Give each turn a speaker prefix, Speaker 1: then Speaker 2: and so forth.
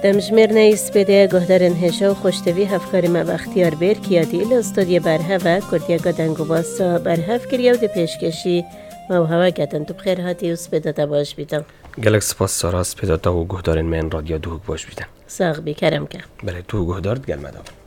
Speaker 1: دمجمر نیست بده گهدارن هشا و خوشتوی هفکاری ما بختیار بیر کیادی الاستودیو برهوه کردیا گدنگو باسا برهف کریا و ده پیشکشی ما و هوا گدن تو بخیر هاتی و سپیده تا باش بیدم
Speaker 2: گلک سپاس سارا سپیده تا و گهدارن من رادیو دوگ باش بیدم
Speaker 1: ساق بی کرم که
Speaker 2: بله تو گهدارد گل مدام